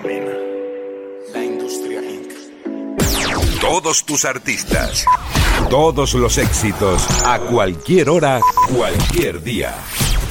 domina. La Industria Inc. Todos tus artistas, todos los éxitos, a cualquier hora, cualquier día.